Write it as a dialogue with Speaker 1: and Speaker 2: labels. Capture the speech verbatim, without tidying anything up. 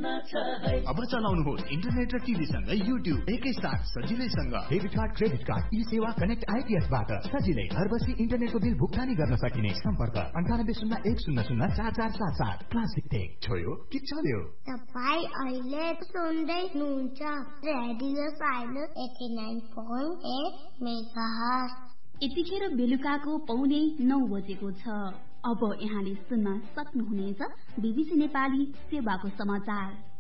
Speaker 1: अब चलाउनुहोस् इन्टरनेट र टिभीसँग युट्युब एकैसाथ सजिलैसँग।
Speaker 2: डेबिट कार्ड, क्रेडिट कार्ड, ई सेवा, कनेक्ट आइपीएसबाट सजिलै घर बसी इन्टरनेटको बिल भुक्तानी गर्न सकिने। सम्पर्क अन्ठानब्बे शून्य एक शून्य शून्य चार चार सात सात। Classic take.
Speaker 1: छोयो कि चल्यो?
Speaker 3: तपाईँ अहिले सुन्दै हुनुहुन्छ radio silence eighty nine point at megahertz.
Speaker 4: यतिखेर बेलुकाको पौने नौ बजेको छ। अब यहाँले सुन्न सक्नुहुनेछ बीबीसी नेपाली सेवाको समाचार।